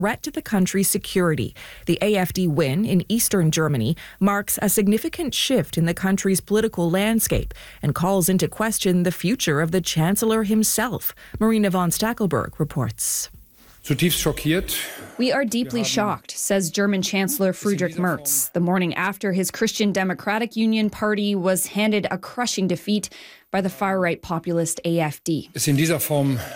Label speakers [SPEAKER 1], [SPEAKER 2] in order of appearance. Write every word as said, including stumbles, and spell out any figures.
[SPEAKER 1] threat to the country's security. The AfD win in eastern Germany marks a significant shift in the country's political landscape and calls into question the future of the Chancellor himself. Marina von Stackelberg reports.
[SPEAKER 2] Zutiefst schockiert.
[SPEAKER 3] We are deeply shocked, says German Chancellor Friedrich Merz, the morning after his Christian Democratic Union party was handed a crushing defeat by the far-right populist AfD.
[SPEAKER 2] Ist in dieser Form